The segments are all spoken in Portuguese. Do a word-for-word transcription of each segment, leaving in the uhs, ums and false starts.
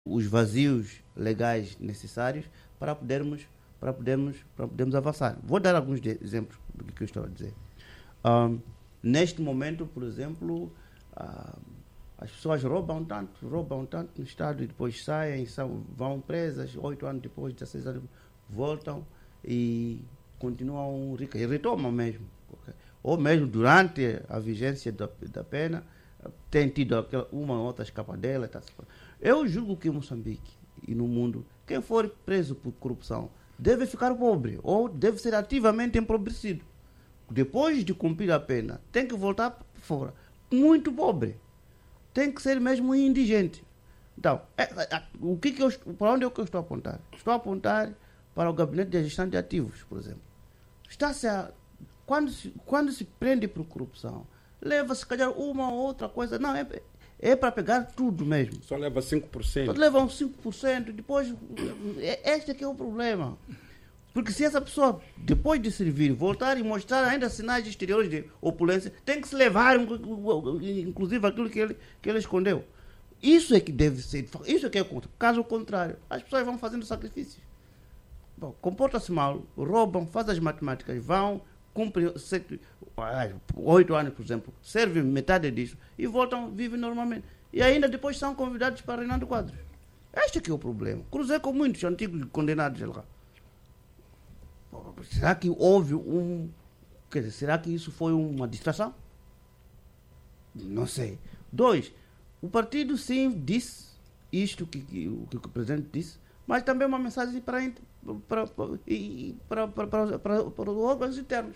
os vazios legais necessários para podermos, para podermos, para podermos avançar. Vou dar alguns de, exemplos do que eu estou a dizer. Um, neste momento, por exemplo, uh, as pessoas roubam tanto, roubam tanto no Estado e depois saem, são, vão presas, oito anos depois, dezesseis anos, voltam e continuam ricas, e retomam mesmo. Okay? Ou mesmo durante a vigência da, da pena, tem tido aquela, uma ou outra escapadela. Tá? Eu julgo que em Moçambique e no mundo, quem for preso por corrupção deve ficar pobre ou deve ser ativamente empobrecido. Depois de cumprir a pena, tem que voltar fora muito pobre. Tem que ser mesmo indigente. Então, é, é, o que que eu, para onde é que eu estou a apontar? Estou a apontar para o gabinete de gestão de ativos, por exemplo. Está-se a, quando, se, quando se prende por corrupção, leva se calhar uma ou outra coisa. Não, é, é para pegar tudo mesmo. Só leva cinco por cento. Só leva uns cinco por cento. Depois, é, este é que é o problema. Porque se essa pessoa, depois de servir, voltar e mostrar ainda sinais exteriores de opulência, tem que se levar, inclusive, aquilo que ele, que ele escondeu. Isso é que deve ser, isso é que é contra. Caso contrário, as pessoas vão fazendo sacrifícios. Bom, comportam-se mal, roubam, fazem as matemáticas, vão, cumprem sete, oito anos, por exemplo, servem metade disso e voltam, vivem normalmente. E ainda depois são convidados para Reinaldo Quadros. Este é que é o problema. Cruzei com muitos antigos condenados lá. Será que houve um... Quer dizer, será que isso foi uma distração? Não sei. Dois, o partido sim disse isto que, que, que o presidente disse, mas também uma mensagem para, para, para, para, para, para, para os órgãos internos.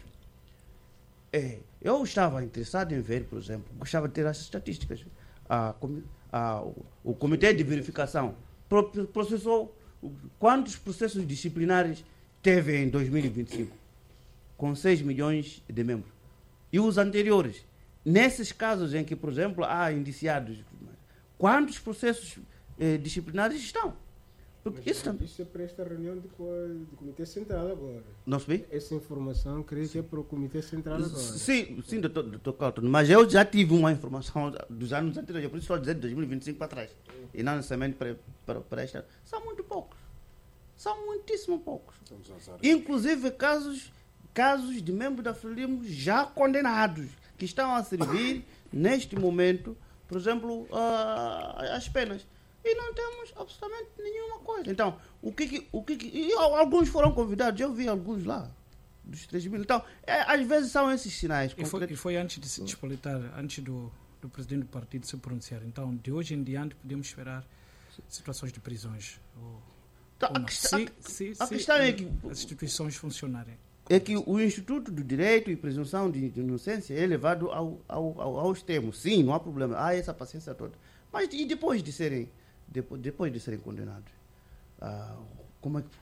É, eu estava interessado em ver, por exemplo, gostava de ter essas estatísticas. A, a, o, o Comitê de Verificação processou quantos processos disciplinares teve em dois mil e vinte e cinco, com seis milhões de membros. E os anteriores, nesses casos em que, por exemplo, há indiciados, quantos processos eh, disciplinares estão? Porque isso, tam... isso é para esta reunião do, do Comitê Central agora. Não sei. Essa informação, creio que é para o Comitê Central agora. Sim, sim, doutor, doutor Cláudio, mas eu já tive uma informação dos anos anteriores, por isso estou a dizer de dois mil e vinte e cinco para trás, uhum. E não necessariamente para, para, para esta. São muito poucos. São muitíssimo poucos. Inclusive casos, casos de membros da Frelimo já condenados, que estão a servir, neste momento, por exemplo, uh, as penas. E não temos absolutamente nenhuma coisa. Então, o que que... O que, que e alguns foram convidados, eu vi alguns lá, dos três mil. Então, é, às vezes são esses sinais. E foi, e foi antes de se despolitar, antes do, do presidente do partido se pronunciar. Então, de hoje em diante, podemos esperar situações de prisões. Ou, então, ou a, se, a, se, a se questão é que as instituições funcionarem. É que o Instituto do Direito e Presunção de, de Inocência é levado ao, ao, ao, aos termos. Sim, não há problema. Há essa paciência toda. Mas e depois de serem, depois, depois de serem condenados? Ah, como é que...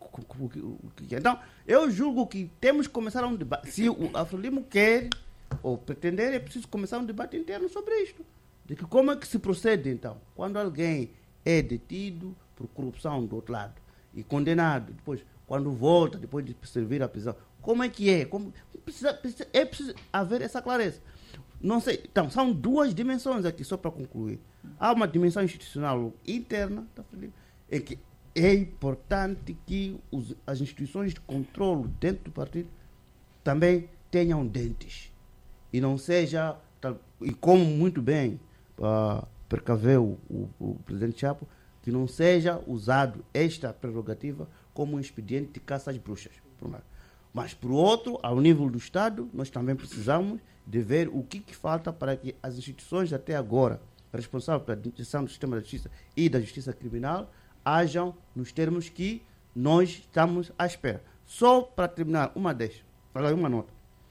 Então, eu julgo que temos que começar um debate. Se o Afrelimo quer ou pretender, é preciso começar um debate interno sobre isto. De que como é que se procede, então, quando alguém é detido por corrupção do outro lado e condenado, depois, quando volta, depois de servir a prisão, como é que é? Como, precisa, precisa, é preciso haver essa clareza. Não sei, então, são duas dimensões aqui, só para concluir. Há uma dimensão institucional interna da Afrelimo, em que é importante que os, as instituições de controle dentro do partido também tenham dentes. E não seja, e como muito bem uh, precaveu o, o presidente Chapo, que não seja usado esta prerrogativa como um expediente de caça às bruxas. Por um lado. Mas, por outro, ao nível do Estado, nós também precisamos de ver o que, que falta para que as instituições até agora responsáveis pela administração do sistema da justiça e da justiça criminal hajam nos termos que nós estamos à espera. Só para terminar, uma deixa, para dar uma nota.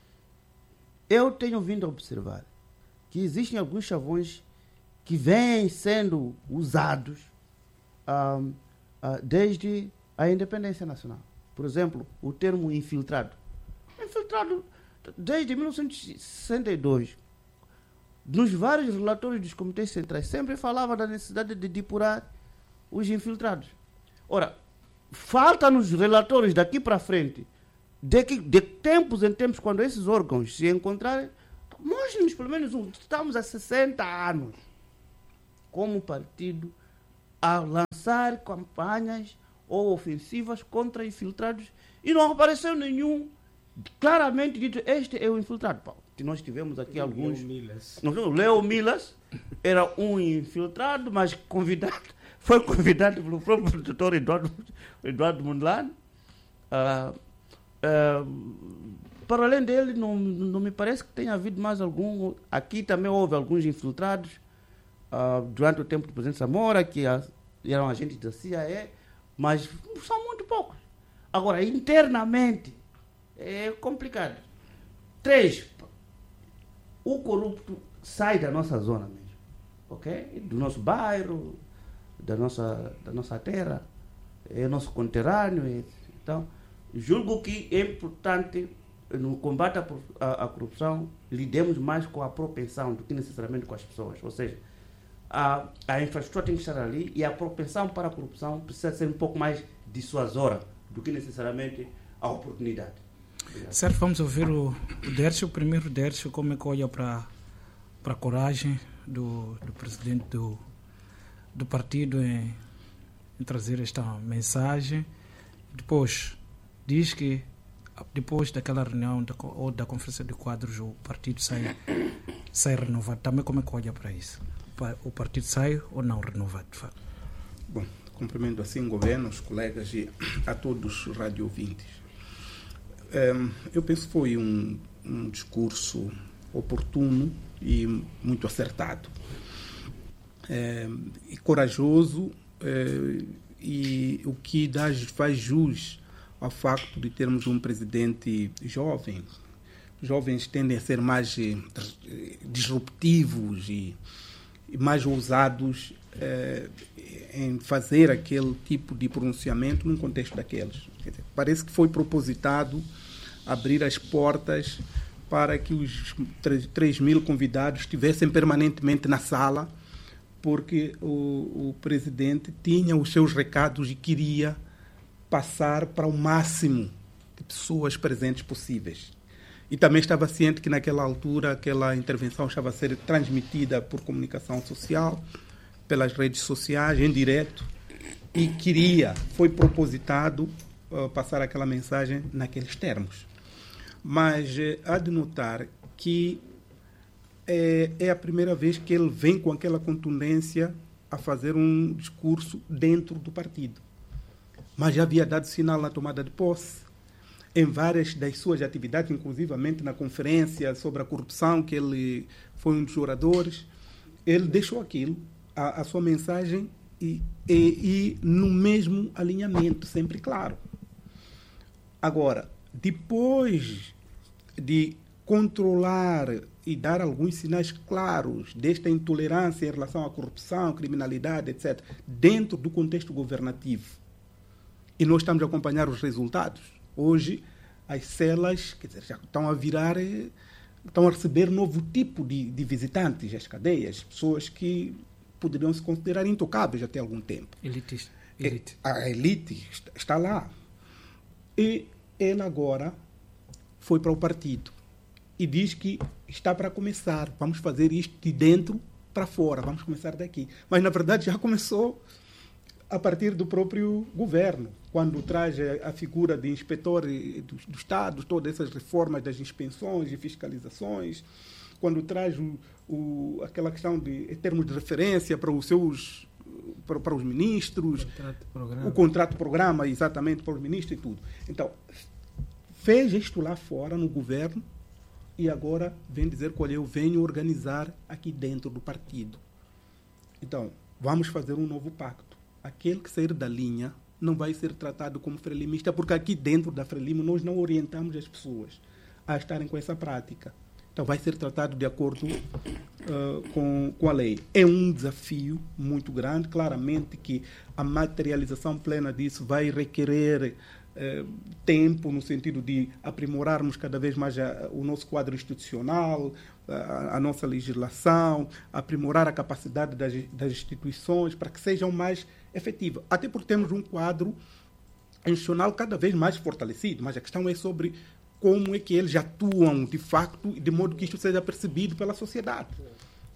Eu tenho vindo a observar que existem alguns chavões que vêm sendo usados ah, ah, desde a independência nacional. Por exemplo, o termo infiltrado. Infiltrado desde mil novecentos e sessenta e dois. Nos vários relatórios dos comitês centrais, sempre falava da necessidade de depurar os infiltrados. Ora, falta nos relatórios daqui para frente, de, que, de tempos em tempos, quando esses órgãos se encontrarem, mostrem-nos pelo menos um. Estamos há sessenta anos como partido a lançar campanhas ou ofensivas contra infiltrados e não apareceu nenhum claramente dito, este é o infiltrado. Pá, nós tivemos aqui Leo alguns... Milas. Nós, o Leo Milas era um infiltrado, mas convidado, foi convidado pelo próprio doutor Eduardo, Eduardo Mondlane. Uh, uh, para além dele, não, não me parece que tenha havido mais algum. Aqui também houve alguns infiltrados uh, durante o tempo do presidente Samora, que a, eram agentes da C I A, mas são muito poucos. Agora, internamente, é complicado. Três, o corrupto sai da nossa zona mesmo, ok? Do nosso bairro, da nossa, da nossa terra, é nosso conterrâneo. Então, julgo que é importante, no combate à, à, à corrupção, lidemos mais com a propensão do que necessariamente com as pessoas. Ou seja, a, a infraestrutura tem que estar ali e a propensão para a corrupção precisa ser um pouco mais dissuasora do que necessariamente a oportunidade. Obrigado. Certo, vamos ouvir o, o Dércio, o primeiro Dércio, como é que olha para a coragem do, do presidente do, do partido em, em trazer esta mensagem. Depois, diz que depois daquela reunião da, ou da conferência de quadros o partido sai, sai renovado. Também como é que olha para isso? O partido sai ou não renovado, de facto? Bom, cumprimento assim o governo, os colegas e a todos os radio-ouvintes. Um, eu penso que foi um, um discurso oportuno e muito acertado. Um, e corajoso um, e o que dá, faz jus ao facto de termos um presidente jovem. Os jovens tendem a ser mais eh, disruptivos e, e mais ousados eh, em fazer aquele tipo de pronunciamento num contexto daqueles. Quer dizer, parece que foi propositado abrir as portas para que os três mil convidados estivessem permanentemente na sala, porque o, o presidente tinha os seus recados e queria passar para o máximo de pessoas presentes possíveis. E também estava ciente que naquela altura aquela intervenção estava a ser transmitida por comunicação social, pelas redes sociais, em direto, e queria, foi propositado uh, passar aquela mensagem naqueles termos. Mas uh, há de notar que é, é a primeira vez que ele vem com aquela contundência a fazer um discurso dentro do partido. Mas já havia dado sinal na tomada de posse, em várias das suas atividades, inclusivamente na conferência sobre a corrupção, que ele foi um dos oradores. Ele deixou aquilo, a, a sua mensagem, e, e, e no mesmo alinhamento, sempre claro. Agora, depois de controlar e dar alguns sinais claros desta intolerância em relação à corrupção, criminalidade, etcétera, dentro do contexto governativo, e nós estamos a acompanhar os resultados. Hoje, as celas, quer dizer, já estão a virar, estão a receber novo tipo de, de visitantes, as cadeias, pessoas que poderiam se considerar intocáveis até algum tempo. Elitista. Elite. A elite está lá. E ele agora foi para o partido e diz que está para começar. Vamos fazer isto de dentro para fora, vamos começar daqui. Mas, na verdade, já começou a partir do próprio governo, quando traz a figura de inspetor do, do Estado, todas essas reformas das inspeções e fiscalizações, quando traz o, o, aquela questão de em termos de referência para os seus para, para os ministros, contrato-programa. o contrato-programa, exatamente, para os ministros e tudo. Então, fez isto lá fora, no governo, e agora vem dizer que, olha, eu venho organizar aqui dentro do partido. Então, vamos fazer um novo pacto. Aquele que sair da linha não vai ser tratado como frelimista, porque aqui dentro da Frelimo nós não orientamos as pessoas a estarem com essa prática. Então vai ser tratado de acordo uh, com, com a lei. É um desafio muito grande, claramente que a materialização plena disso vai requerer uh, tempo, no sentido de aprimorarmos cada vez mais a, o nosso quadro institucional, a, a nossa legislação, aprimorar a capacidade das, das instituições para que sejam mais efetiva. Até porque temos um quadro institucional cada vez mais fortalecido, mas a questão é sobre como é que eles atuam de facto, de modo que isto seja percebido pela sociedade.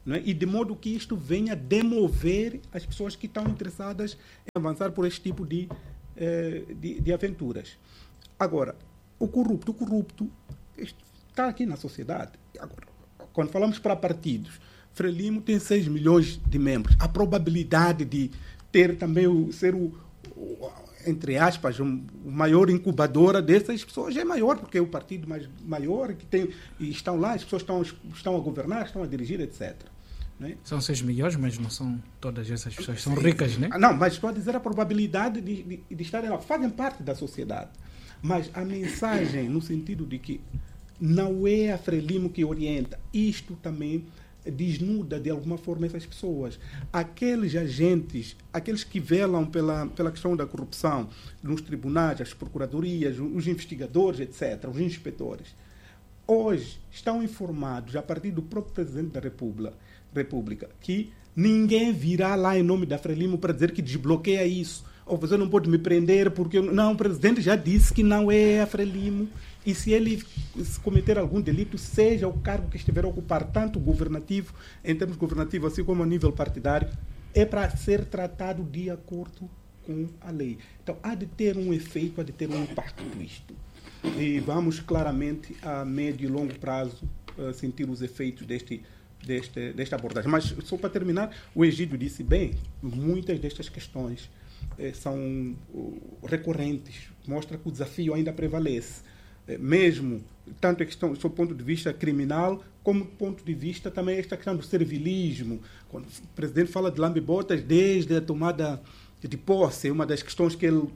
não é? E de modo que isto venha demover as pessoas que estão interessadas em avançar por este tipo de, eh, de, de aventuras. Agora, o corrupto, o corrupto está aqui na sociedade. Agora, quando falamos para partidos, Frelimo tem seis milhões de membros. A probabilidade de ter também o, ser o, o entre aspas, um, o maior incubadora dessas pessoas é maior, porque é o partido mais maior que tem, e estão lá, as pessoas estão, estão a governar, estão a dirigir, etcétera. Né? São seis milhões, mas não são todas essas pessoas, são ricas, né? Não, mas estou a dizer a probabilidade de, de, de estarem lá, fazem parte da sociedade. Mas a mensagem no sentido de que não é a Frelimo que orienta, isto também desnuda de alguma forma essas pessoas. Aqueles agentes, aqueles que velam pela, pela questão da corrupção nos tribunais, as procuradorias, os investigadores, etcétera, os inspetores, hoje estão informados, a partir do próprio Presidente da República, República que ninguém virá lá em nome da Frelimo para dizer que desbloqueia isso. Ou você não pode me prender porque... Eu... Não, o Presidente já disse que não é a Frelimo. E se ele cometer algum delito, seja o cargo que estiver a ocupar, tanto governativo, em termos governativos, assim como a nível partidário, é para ser tratado de acordo com a lei. Então, há de ter um efeito, há de ter um impacto isto. E vamos claramente, a médio e longo prazo, sentir os efeitos deste, deste, desta abordagem. Mas, só para terminar, o Egídio disse bem, muitas destas questões eh, são uh, recorrentes, mostra que o desafio ainda prevalece. Mesmo, tanto a questão do seu ponto de vista criminal, como do ponto de vista também esta questão do servilismo. Quando o presidente fala de lambe-botas desde a tomada de posse, é uma das questões que ele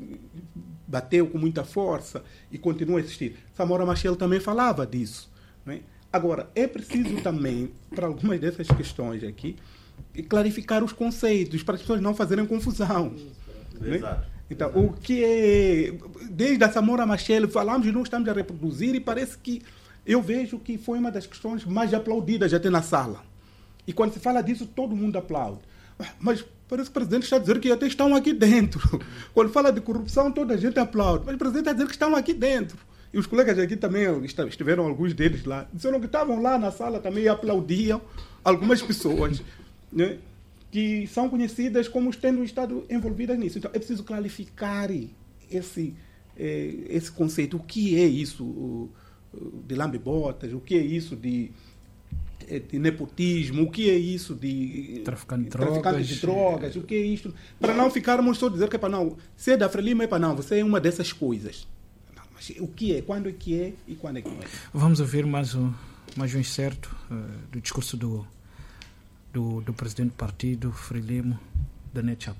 bateu com muita força e continua a existir. Samora Machel também falava disso. Não é? Agora, é preciso também, para algumas dessas questões aqui, clarificar os conceitos, para as pessoas não fazerem confusão. Exato. Então, o que é... Desde a Samora Machel falamos e não estamos a reproduzir e parece que eu vejo que foi uma das questões mais aplaudidas até na sala. E quando se fala disso, todo mundo aplaude. Mas parece que o presidente está a dizer que até estão aqui dentro. Quando fala de corrupção, toda a gente aplaude. Mas o presidente está a dizer que estão aqui dentro. E os colegas aqui também estiveram, alguns deles lá, disseram que estavam lá na sala também e aplaudiam algumas pessoas, né, que são conhecidas como tendo estado envolvidas nisso. Então, é preciso clarificar esse, eh, esse conceito. O que é isso de lambe-botas? O que é isso de, de nepotismo? O que é isso de traficante de traficante drogas? de drogas? O que é isto? Para não ficarmos só dizer que é para não. Se é da Frelimo, é para não. Você é uma dessas coisas. Não, mas o que é? Quando é que é e quando é que não é? Vamos ouvir mais um, mais um excerto uh, do discurso do Do, do presidente do partido, Frelimo, Daniel Chapo.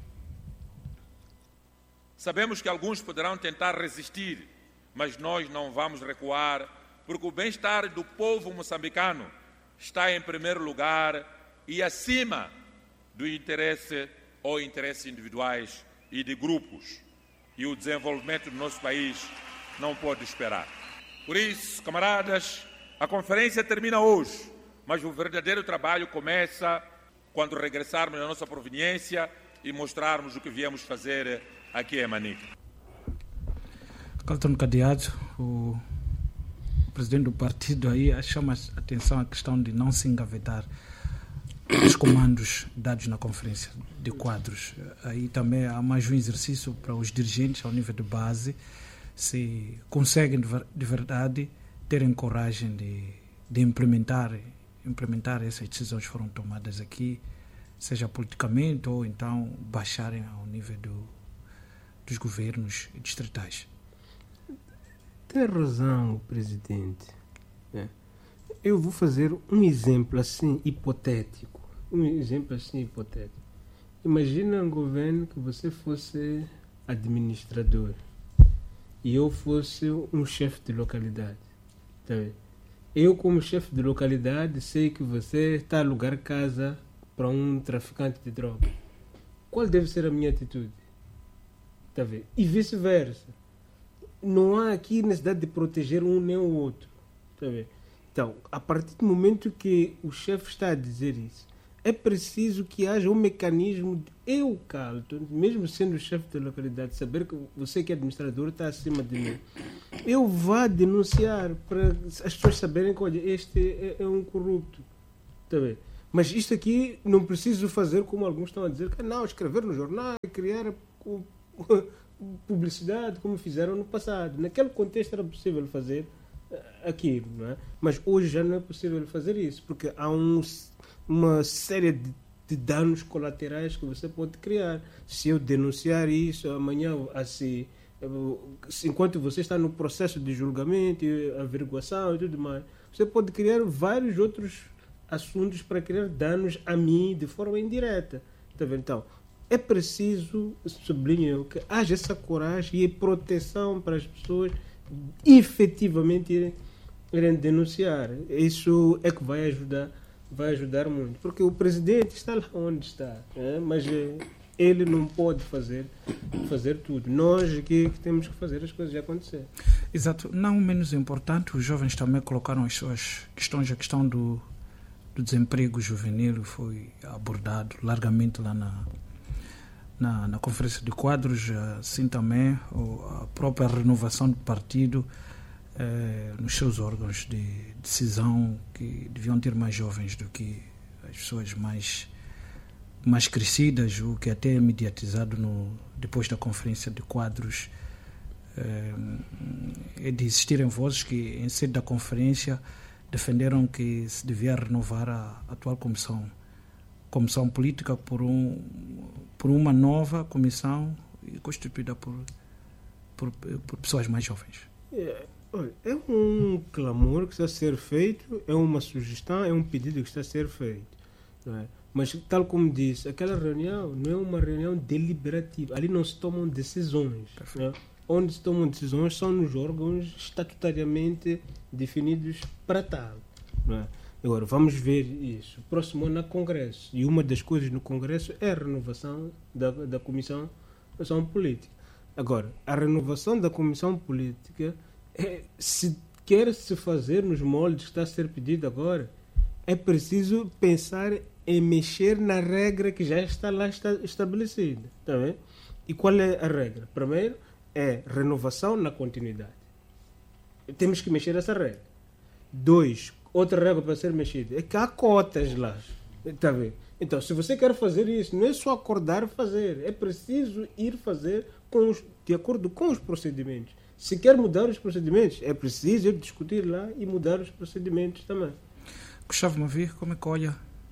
Sabemos que alguns poderão tentar resistir, mas nós não vamos recuar, porque o bem-estar do povo moçambicano está em primeiro lugar e acima do interesse ou interesses individuais e de grupos. E o desenvolvimento do nosso país não pode esperar. Por isso, camaradas, a conferência termina hoje. Mas o verdadeiro trabalho começa quando regressarmos à nossa proveniência e mostrarmos o que viemos fazer aqui em Manica. Carlton Cadeado, o presidente do partido, aí chama a atenção a questão de não se engavetar os comandos dados na conferência de quadros. Aí também há mais um exercício para os dirigentes ao nível de base, se conseguem de verdade terem coragem de, de implementar implementar essas decisões que foram tomadas aqui, seja politicamente ou então baixarem ao nível do, dos governos distritais. Tem razão o presidente. É. Eu vou fazer um exemplo assim hipotético. Um exemplo assim hipotético. Imagina um governo que você fosse administrador e eu fosse um chefe de localidade. Tá vendo? Eu, como chefe de localidade, sei que você está a alugar casa para um traficante de droga. Qual deve ser a minha atitude? Tá vendo? E vice-versa. Não há aqui necessidade de proteger um nem o outro. Tá vendo? Então, a partir do momento que o chefe está a dizer isso, é preciso que haja um mecanismo de eu, Carlton, mesmo sendo chefe da localidade, saber que você que é administrador está acima de mim. Eu vá denunciar para as pessoas saberem que olha, este é, é um corrupto. Tá bem? Mas isto aqui não preciso fazer como alguns estão a dizer, que não, escrever no jornal, criar publicidade, como fizeram no passado. Naquele contexto era possível fazer aquilo, não é? Mas hoje já não é possível fazer isso, porque há um, uma série de, de danos colaterais que você pode criar. Se eu denunciar isso amanhã, assim, enquanto você está no processo de julgamento, averiguação e tudo mais, você pode criar vários outros assuntos para criar danos a mim de forma indireta. Tá vendo? Então, é preciso, sublinho, que haja essa coragem e proteção para as pessoas efetivamente irem, irem denunciar. Isso é que vai ajudar, vai ajudar muito. Porque o presidente está lá onde está, né? Mas ele não pode fazer, fazer tudo. Nós aqui que temos que fazer as coisas acontecer. Exato. Não menos importante, os jovens também colocaram as suas questões. A questão do, do desemprego juvenil foi abordado largamente lá na Na, na conferência de quadros, assim também a própria renovação do partido eh, nos seus órgãos de decisão, que deviam ter mais jovens do que as pessoas mais, mais crescidas, o que até é mediatizado no, depois da conferência de quadros, eh, é de existirem vozes que, em sede da conferência, defenderam que se devia renovar a atual comissão, comissão política por um por uma nova comissão constituída por, por, por pessoas mais jovens. É, olha, é um clamor que está a ser feito, é uma sugestão, é um pedido que está a ser feito. Não é? Mas, tal como disse, aquela reunião não é uma reunião deliberativa. Ali não se tomam decisões. Não é? Onde se tomam decisões são nos órgãos estatutariamente definidos para tal. Não é? Agora, vamos ver isso. Próximo ano, no Congresso. E uma das coisas no Congresso é a renovação da, da Comissão, Comissão Política. Agora, a renovação da Comissão Política, é, se quer se fazer nos moldes que está a ser pedido agora, é preciso pensar em mexer na regra que já está lá está estabelecida. Tá vendo? E qual é a regra? Primeiro, é renovação na continuidade. Temos que mexer essa regra. Dois, outra regra para ser mexida é que há cotas lá. Está bem? Então, se você quer fazer isso, não é só acordar e fazer. É preciso ir fazer com os, de acordo com os procedimentos. Se quer mudar os procedimentos, é preciso discutir lá e mudar os procedimentos também. Gustavo Mavir, como é que olha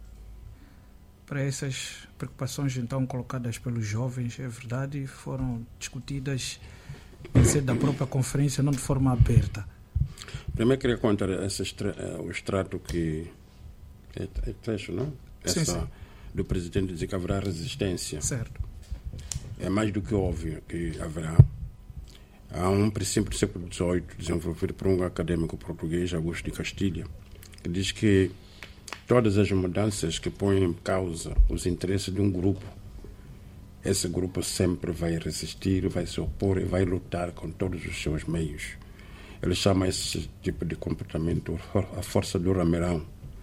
para essas preocupações então colocadas pelos jovens? É verdade, foram discutidas em sede da própria conferência, não de forma aberta. Primeiro queria contar esse extra, o extrato que é, é trecho, não? Essa, sim, sim. Do presidente dizer que haverá resistência. Certo. É mais do que óbvio que haverá. Há um princípio do século dezoito desenvolvido por um acadêmico português, Augusto de Castilha, que diz que todas as mudanças que põem em causa os interesses de um grupo, esse grupo sempre vai resistir, vai se opor e vai lutar com todos os seus meios. Ele chama esse tipo de comportamento a força do rameirão,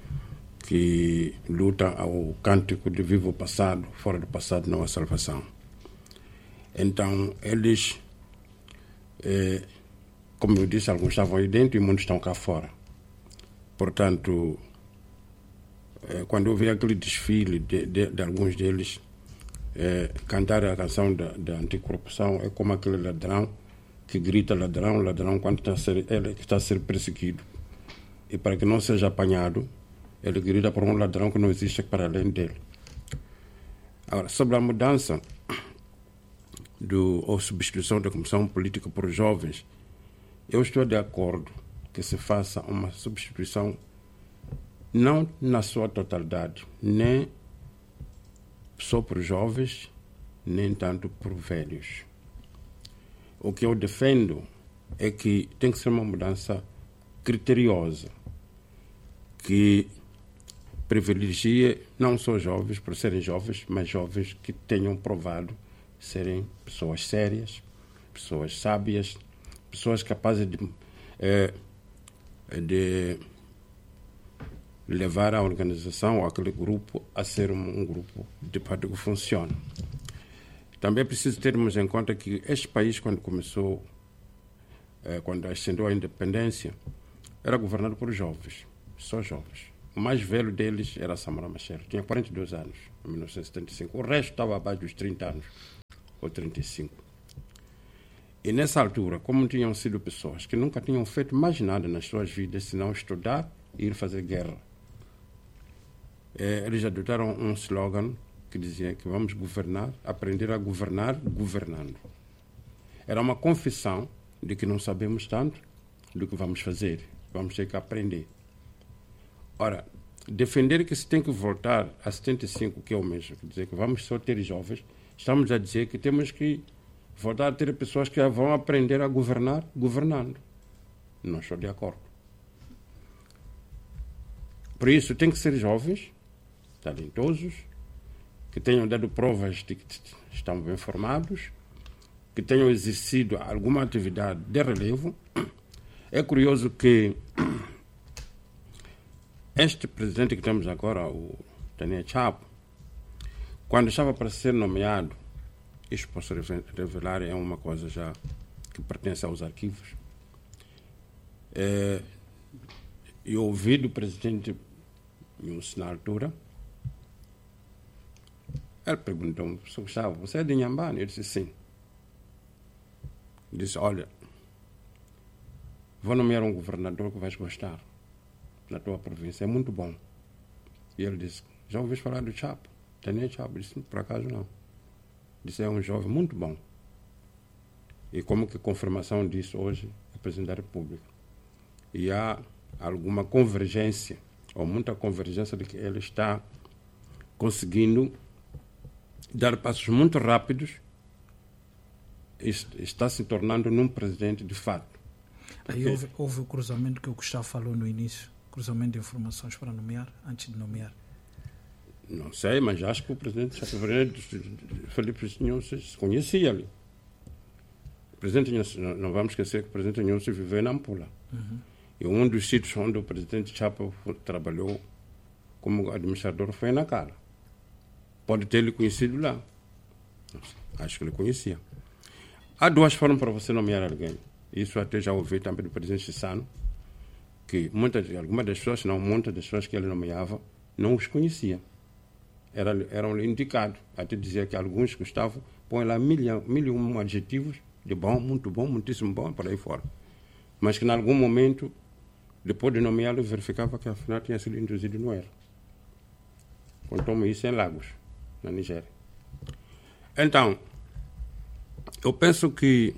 que luta ao cântico de viva o passado, fora do passado não há salvação. Então, eles, eh, como eu disse, alguns estavam aí dentro e muitos estão cá fora. Portanto, eh, quando eu vi aquele desfile de, de, de alguns deles, eh, cantar a canção da, da anticorrupção é como aquele ladrão que grita ladrão, ladrão, quando está a ser, ele está a ser perseguido. E para que não seja apanhado, ele grita por um ladrão que não existe para além dele. Agora, sobre a mudança do, ou substituição da Comissão Política por jovens, eu estou de acordo que se faça uma substituição não na sua totalidade, nem só por jovens, nem tanto por velhos. O que eu defendo é que tem que ser uma mudança criteriosa, que privilegie não só jovens por serem jovens, mas jovens que tenham provado serem pessoas sérias, pessoas sábias, pessoas capazes de, é, de levar a organização ou aquele grupo a ser um, um grupo de fato que funciona. Também é preciso termos em conta que este país, quando começou, eh, quando ascendeu à independência, era governado por jovens, só jovens. o mais velho deles era Samora Machel, tinha quarenta e dois anos, em mil novecentos e setenta e cinco. O resto estava abaixo dos trinta anos, ou trinta e cinco. E nessa altura, como tinham sido pessoas que nunca tinham feito mais nada nas suas vidas, senão estudar e ir fazer guerra, eh, eles adotaram um slogan que dizia que vamos governar, aprender a governar governando. Era uma confissão de que não sabemos tanto do que vamos fazer, vamos ter que aprender. Ora, defender que se tem que voltar a setenta e cinco, que é o mesmo, quer dizer que vamos só ter jovens, estamos a dizer que temos que voltar a ter pessoas que vão aprender a governar governando. Não estou de acordo. Por isso, tem que ser jovens, talentosos, que tenham dado provas de que estão bem formados, que tenham exercido alguma atividade de relevo. É curioso que este presidente que temos agora, o Daniel Chapo, quando estava para ser nomeado, isto posso revelar, é uma coisa já que pertence aos arquivos, é, eu ouvi do presidente Nhusi na altura, ele perguntou-me, professor Gustavo, você é de Inhambane? Eu disse sim. Ele disse, olha, vou nomear um governador que vais gostar na tua província, é muito bom. E ele disse, já ouviste falar do Chapo? Daniel Chapo? Eu disse, por acaso não. Disse, é um jovem muito bom. E como que confirmação disso hoje é o presidente da República. E há alguma convergência, ou muita convergência de que ele está conseguindo dar passos muito rápidos e está se tornando num presidente de fato. Aí houve, houve o cruzamento que o Gustavo falou no início, cruzamento de informações para nomear, antes de nomear. Não sei, mas acho que o presidente Felipe Nhusi se conhecia ali. O presidente Nhusi, não vamos esquecer que o presidente Nhusi viveu na Nampula. Uhum. E um dos sítios onde o presidente Chapo trabalhou como administrador foi na Cala. Pode ter ele conhecido lá. Acho que ele conhecia. Há duas formas para você nomear alguém. Isso até já ouvi também do presidente Chissano, que muitas, algumas das pessoas, não muitas das pessoas que ele nomeava, não os conhecia. Era, eram indicados. Até dizia que alguns, Gustavo, põem lá mil, mil e um adjetivos de bom, muito bom, muitíssimo bom, por aí fora. Mas que em algum momento, depois de nomeá-lo, verificava que afinal tinha sido induzido no erro. Contou-me isso em Lagos, na Nigéria. Então, eu penso que,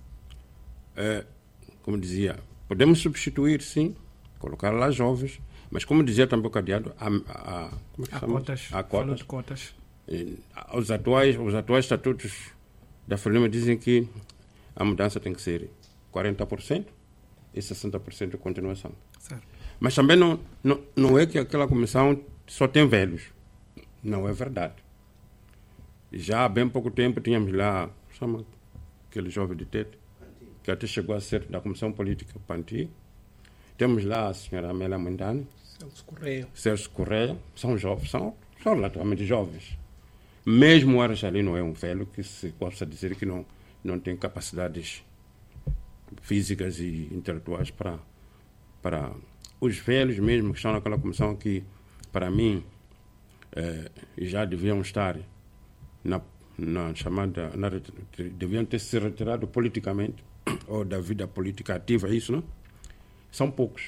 é, como dizia, podemos substituir, sim, colocar lá jovens, mas como dizia também o cadeado, há, há, como é que há chama? cotas. Há cotas. De cotas. E, os, atuais, os atuais estatutos da Frelimo dizem que a mudança tem que ser quarenta por cento e sessenta por cento de continuação. Certo. Mas também não, não, não é que aquela comissão só tem velhos. Não é verdade. Já há bem pouco tempo tínhamos lá, chama aquele jovem de Tete, que até chegou a ser da Comissão Política Panti. Temos lá a senhora Amélia Mondani, Celso Correia. Celso Correia, são jovens, são, são relativamente jovens. Mesmo o Arjalino é um velho que se possa dizer que não, não tem capacidades físicas e intelectuais para, para os velhos mesmo que estão naquela comissão que, para mim, eh, já deviam estar na, na chamada, na, deviam ter se retirado politicamente ou da vida política ativa, isso, não? São poucos.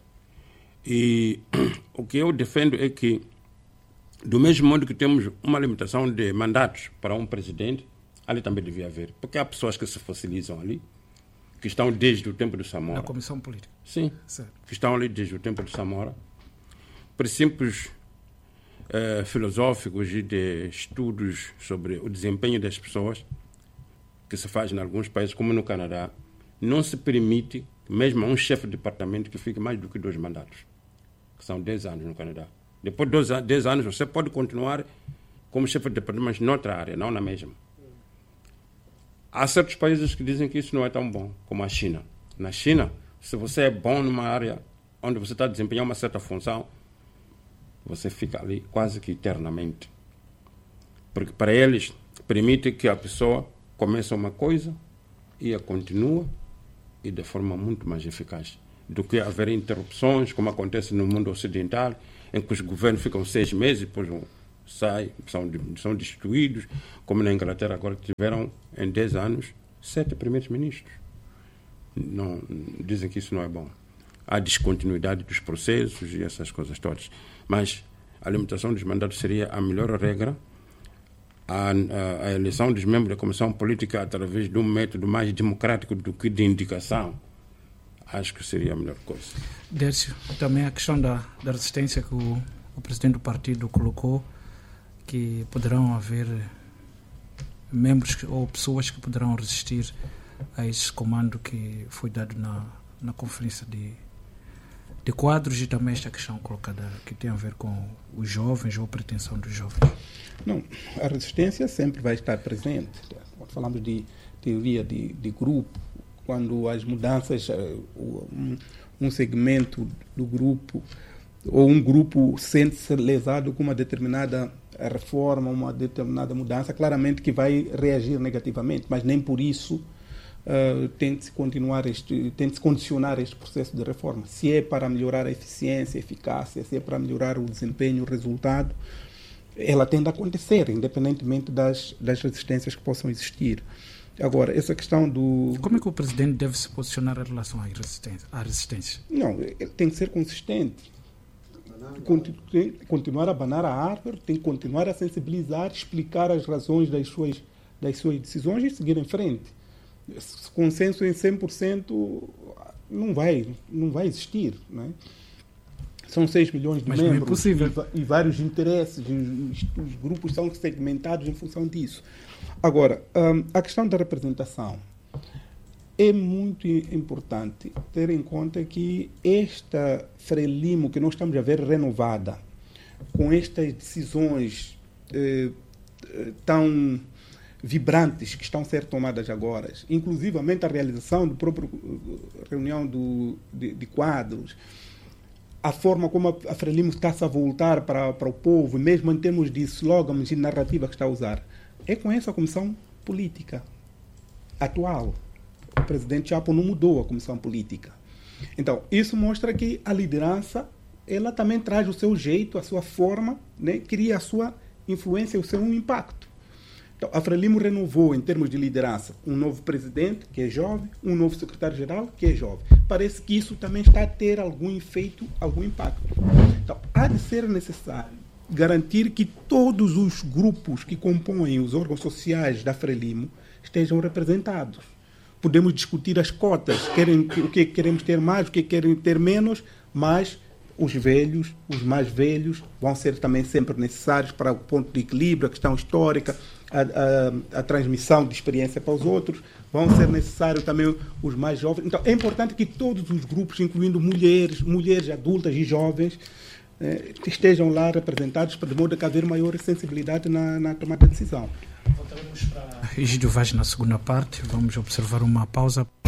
E o que eu defendo é que, do mesmo modo que temos uma limitação de mandatos para um presidente, ali também devia haver. Porque há pessoas que se fossilizam ali, que estão desde o tempo do Samora. Na Comissão Política. Sim, certo. Que estão ali desde o tempo do Samora. Princípios eh, filosóficos e de estudos sobre o desempenho das pessoas, que se faz em alguns países, como no Canadá, não se permite, mesmo a um chefe de departamento, que fique mais do que dois mandatos, que são dez anos no Canadá. Depois de dez anos, você pode continuar como chefe de departamento, mas noutra área, não na mesma. Há certos países que dizem que isso não é tão bom, como a China. Na China, se você é bom numa área onde você está desempenhando uma certa função, você fica ali quase que eternamente. Porque para eles, permite que a pessoa comece uma coisa e a continua, e de forma muito mais eficaz. do que haver interrupções, como acontece no mundo ocidental, em que os governos ficam seis meses e depois saem, são, são destituídos, como na Inglaterra agora que tiveram em dez anos sete primeiros ministros. Não, dizem que isso não é bom. Há descontinuidade dos processos e essas coisas todas. Mas a limitação dos mandatos seria a melhor regra. A, a, a eleição dos membros da Comissão Política através de um método mais democrático do que de indicação, acho que seria a melhor coisa. Dércio, também a questão da, da resistência que o, o presidente do partido colocou, que poderão haver membros que, ou pessoas que poderão resistir a esse comando que foi dado na, na conferência de, de quadros, e também esta questão colocada que tem a ver com os jovens ou a pretensão dos jovens. Não, a resistência sempre vai estar presente. Quando falamos de teoria de, de grupo, quando as mudanças, um, um segmento do grupo ou um grupo sente-se lesado com uma determinada reforma, uma determinada mudança, claramente que vai reagir negativamente, mas nem por isso uh, tem-se continuar este, tem-se condicionar este processo de reforma. Se é para melhorar a eficiência, a eficácia, se é para melhorar o desempenho, o resultado, ela tende a acontecer, independentemente das, das resistências que possam existir. Agora, essa questão do... Como é que o presidente deve se posicionar em relação à resistência? À resistência? Não, ele tem que ser consistente. Tem que continuar a abanar a árvore, tem que continuar a sensibilizar, explicar as razões das suas, das suas decisões e seguir em frente. Esse consenso em cem por cento não vai, não vai existir, não é? São seis milhões de Mas membros é e, e vários interesses, os, os grupos são segmentados em função disso. Agora, um, a questão da representação. É muito importante ter em conta que esta Frelimo que nós estamos a ver renovada, com estas decisões eh, tão vibrantes que estão a ser tomadas agora, inclusivamente a realização da própria reunião do, de, de quadros, a forma como a, a Frelimo está-se a voltar para, para o povo, mesmo em termos de slogans e narrativa que está a usar, é com essa comissão política atual. O presidente Chapo não mudou a comissão política. Então, isso mostra que a liderança, ela também traz o seu jeito, a sua forma, né? Cria a sua influência, o seu impacto. Então, a Frelimo renovou, em termos de liderança, um novo presidente, que é jovem, um novo secretário-geral, que é jovem. Parece que isso também está a ter algum efeito, algum impacto. Então, há de ser necessário garantir que todos os grupos que compõem os órgãos sociais da Frelimo estejam representados. Podemos discutir as cotas, querem, o que queremos ter mais, o que querem ter menos, mas os velhos, os mais velhos, vão ser também sempre necessários para o ponto de equilíbrio, a questão histórica, a, a, a transmissão de experiência para os outros, vão ser necessários também os mais jovens. Então, é importante que todos os grupos, incluindo mulheres, mulheres adultas e jovens, eh, estejam lá representados, de modo a haver maior sensibilidade na, na tomada de decisão. Voltaremos para Egídio Vaz na segunda parte. Vamos observar uma pausa.